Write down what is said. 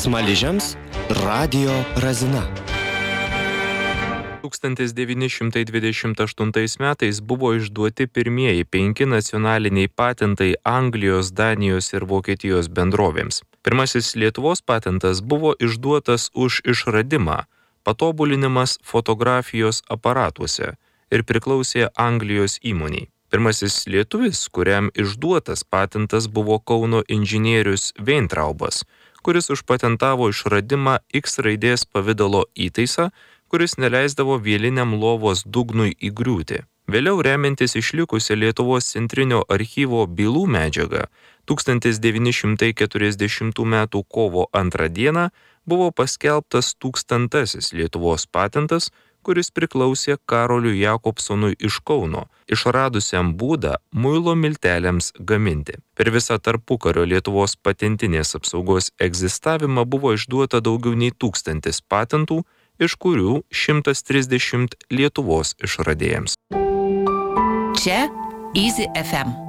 Smaližiams radijo razina. 1928 metais buvo išduoti pirmieji 5 nacionaliniai patentai Anglijos, Danijos ir Vokietijos bendrovėms. Pirmasis Lietuvos patentas buvo išduotas už išradimą patobulinimas fotografijos aparatuose ir priklausė Anglijos įmoniai. Pirmasis lietuvis, kuriam išduotas patentas, buvo Kauno inžinierius Weintraubas, kuris užpatentavo išradimą X raidės pavidalo įtaisą, kuris neleisdavo vieliniam lovos dugnui įgriūti. Vėliau, remiantis išlikusią Lietuvos centrinio archyvo bylų medžiagą, 1940 m. kovo 2 d. buvo paskelbtas 1000-asis Lietuvos patentas, kuris priklausė Karoliui Jakobsonui iš Kauno, išradusiam būdą muilo milteliams gaminti. Per visą tarpukario Lietuvos patentinės apsaugos egzistavimą buvo išduota daugiau nei 1000 patentų, iš kurių 130 Lietuvos išradėjams. Čia Easy FM.